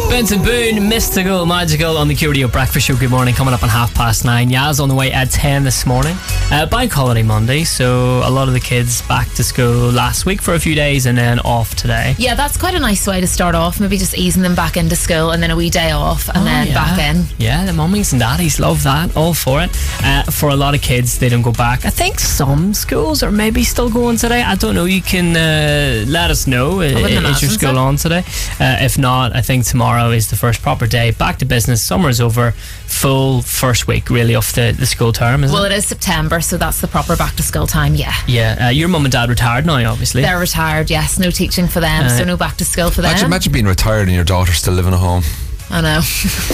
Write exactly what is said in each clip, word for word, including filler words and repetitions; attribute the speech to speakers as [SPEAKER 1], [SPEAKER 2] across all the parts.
[SPEAKER 1] Benson Boone, Mystical, Magical on the Q Radio Breakfast Show. Good morning, coming up on half past nine. Yaz on the way at ten this morning. Uh, Bank holiday Monday, so a lot of the kids back to school last week for a few days and then off today.
[SPEAKER 2] Yeah, that's quite a nice way to start off. Maybe just easing them back into school and then a wee day off and
[SPEAKER 1] oh,
[SPEAKER 2] then
[SPEAKER 1] yeah.
[SPEAKER 2] back in.
[SPEAKER 1] Yeah, the mummies and daddies love that. All for it. Uh, for a lot of kids, they don't go back. I think some schools are maybe still going today. I don't know. You can uh, let us know. Is your school
[SPEAKER 2] so.
[SPEAKER 1] on today? Uh, if not, I think tomorrow is the first proper day back to business. Summer's over. Full first week really of the, the school term, isn't
[SPEAKER 2] well,
[SPEAKER 1] it?
[SPEAKER 2] Well, it is September, so that's the proper back to school time. Yeah.
[SPEAKER 1] Yeah. Uh, your mum and dad retired now, obviously.
[SPEAKER 2] They're retired. Yes. No teaching for them, uh, so no back to school for them.
[SPEAKER 3] Imagine, imagine being retired and your daughter still living at home.
[SPEAKER 2] I know.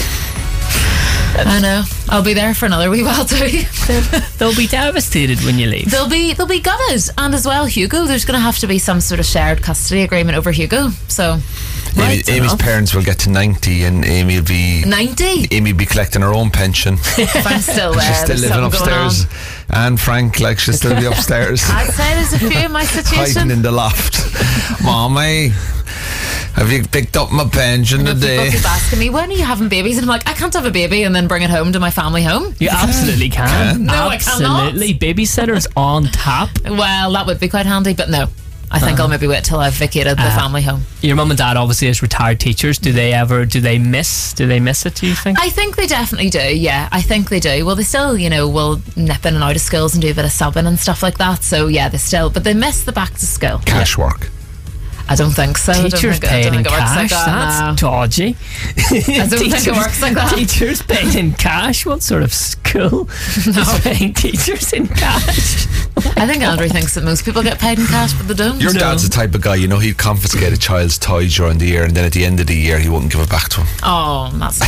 [SPEAKER 2] I know. I'll be there for another wee while too.
[SPEAKER 1] They'll be devastated when you leave.
[SPEAKER 2] They'll be they'll be gutted. And as well, Hugo, there's going to have to be some sort of shared custody agreement over Hugo. So
[SPEAKER 3] Amy,
[SPEAKER 2] right,
[SPEAKER 3] Amy's parents will get to ninety and Amy will be
[SPEAKER 2] ninety.
[SPEAKER 3] Amy will be collecting her own pension.
[SPEAKER 2] If I'm still there,
[SPEAKER 3] she's still living upstairs. And Frank, like, she'll still be upstairs.
[SPEAKER 2] I'd say there's a few in my situation.
[SPEAKER 3] Hiding in the loft. Mommy, have you picked up my pension
[SPEAKER 2] and
[SPEAKER 3] today?
[SPEAKER 2] People keep asking me, when are you having babies? And I'm like, I can't have a baby and then bring it home to my family home.
[SPEAKER 1] You absolutely can.
[SPEAKER 3] can.
[SPEAKER 2] No,
[SPEAKER 1] absolutely.
[SPEAKER 2] I cannot.
[SPEAKER 1] Babysitters on tap.
[SPEAKER 2] Well, that would be quite handy, but no. I think uh, I'll maybe wait till I've vacated the uh, family home. Your
[SPEAKER 1] mum and dad obviously as retired teachers. Do they ever, do they miss, do they miss it, do you think?
[SPEAKER 2] I think they definitely do, yeah. I think they do. Well, they still, you know, will nip in and out of schools and do a bit of subbing and stuff like that. So, yeah, they still, but they miss the back to school.
[SPEAKER 3] Cash
[SPEAKER 2] yeah.
[SPEAKER 3] work.
[SPEAKER 2] I don't think so.
[SPEAKER 1] Teachers paid in cash. Like that. That's no. dodgy.
[SPEAKER 2] I don't teachers, think it works like that.
[SPEAKER 1] Teachers paid in cash. What sort of school no. is paying teachers in cash?
[SPEAKER 2] I think Andrew thinks that most people get paid in cash, but they don't.
[SPEAKER 3] Your
[SPEAKER 2] no.
[SPEAKER 3] dad's the type of guy, you know, he'd confiscate a child's toy during the year, and then at the end of the year, he wouldn't give it back to him.
[SPEAKER 2] Oh, that's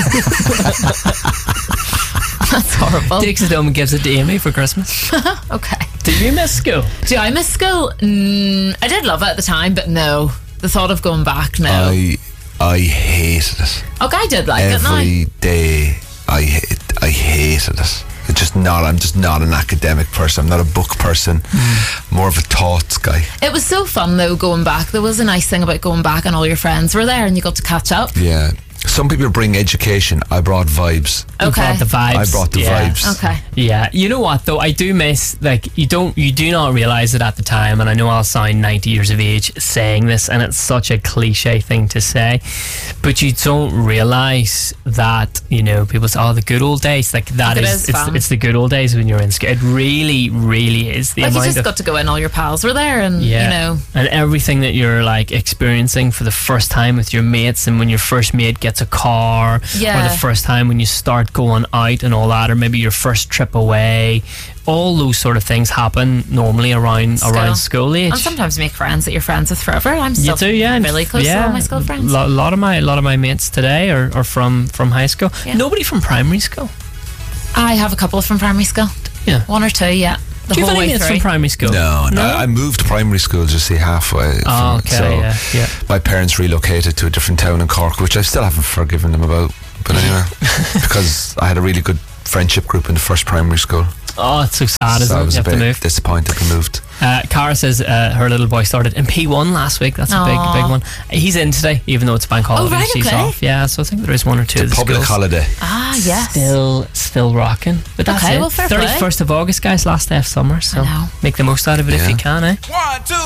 [SPEAKER 2] that's horrible.
[SPEAKER 1] Takes it home and gives it to Amy for Christmas.
[SPEAKER 2] Okay.
[SPEAKER 1] Do you miss school?
[SPEAKER 2] Do I miss school? Mm, I did love it at the time, but no. The thought of going back, no.
[SPEAKER 3] I I hated it.
[SPEAKER 2] Okay, I did like
[SPEAKER 3] Every
[SPEAKER 2] it now.
[SPEAKER 3] Every day, I, I hated it. It's just not, I'm just not an academic person. I'm not a book person. Mm. More of a thoughts guy.
[SPEAKER 2] It was so fun, though, going back. There was a nice thing about going back and all your friends were there and you got to catch up.
[SPEAKER 3] Yeah. Some people bring education. I brought vibes.
[SPEAKER 2] Okay.
[SPEAKER 1] You brought the vibes.
[SPEAKER 3] I brought the
[SPEAKER 1] yeah.
[SPEAKER 3] vibes.
[SPEAKER 2] Okay.
[SPEAKER 1] Yeah. You know what though? I do miss, like, you don't, you do not realise it at the time, and I know I'll sound ninety years of age saying this, and it's such a cliche thing to say, but you don't realise that, you know, people say, oh, the good old days. Like, that
[SPEAKER 2] it
[SPEAKER 1] is,
[SPEAKER 2] is
[SPEAKER 1] it's,
[SPEAKER 2] fun.
[SPEAKER 1] it's the good old days when you're in school. It really, really is. The
[SPEAKER 2] like,
[SPEAKER 1] amount
[SPEAKER 2] you just
[SPEAKER 1] of,
[SPEAKER 2] got to go in, all your pals were there, and,
[SPEAKER 1] yeah.
[SPEAKER 2] you know.
[SPEAKER 1] And everything that you're, like, experiencing for the first time with your mates, and when your first mate gets a car,
[SPEAKER 2] yeah.
[SPEAKER 1] or the first time when you start going out and all that, or maybe your first trip away, all those sort of things happen normally around school. around school age.
[SPEAKER 2] And sometimes you make friends that you're friends with forever. I'm still
[SPEAKER 1] you do, yeah.
[SPEAKER 2] really close
[SPEAKER 1] yeah.
[SPEAKER 2] to all my school friends.
[SPEAKER 1] A lot of my a lot of my mates today are, are from, from high school.
[SPEAKER 2] Yeah.
[SPEAKER 1] Nobody from primary school.
[SPEAKER 2] I have a couple from primary school.
[SPEAKER 1] Yeah,
[SPEAKER 2] one or two. Yeah. The
[SPEAKER 1] do you
[SPEAKER 2] whole
[SPEAKER 1] have any
[SPEAKER 2] way
[SPEAKER 1] mates
[SPEAKER 2] through.
[SPEAKER 1] from primary school?
[SPEAKER 3] No, no.
[SPEAKER 1] no?
[SPEAKER 3] I moved to primary school just say halfway.
[SPEAKER 1] Oh, okay,
[SPEAKER 3] so
[SPEAKER 1] yeah, yeah.
[SPEAKER 3] My parents relocated to a different town in Cork, which I still haven't forgiven them about. But anyway, because I had a really good friendship group in the first primary school.
[SPEAKER 1] Oh, it's so sad,
[SPEAKER 3] so
[SPEAKER 1] isn't
[SPEAKER 3] I
[SPEAKER 1] it?
[SPEAKER 3] was
[SPEAKER 1] You
[SPEAKER 3] a
[SPEAKER 1] have
[SPEAKER 3] bit
[SPEAKER 1] to move.
[SPEAKER 3] disappointed we moved.
[SPEAKER 1] Uh, Cara says uh, her little boy started in P one last week. That's a
[SPEAKER 2] Aww.
[SPEAKER 1] big, big one. He's in today, even though it's bank holiday.
[SPEAKER 2] Oh, right,
[SPEAKER 1] He's
[SPEAKER 2] okay.
[SPEAKER 1] off. Yeah, so I think there is one or two.
[SPEAKER 3] It's
[SPEAKER 1] of
[SPEAKER 3] a
[SPEAKER 1] the
[SPEAKER 3] public
[SPEAKER 1] schools.
[SPEAKER 3] holiday.
[SPEAKER 2] Ah, yes.
[SPEAKER 1] Still, still rocking. But that's
[SPEAKER 2] okay,
[SPEAKER 1] it.
[SPEAKER 2] well, fair play.
[SPEAKER 1] thirty-first of August, guys. Last day of summer. So
[SPEAKER 2] I know.
[SPEAKER 1] make the most out of it
[SPEAKER 3] yeah.
[SPEAKER 1] if you can, eh?
[SPEAKER 4] One, two.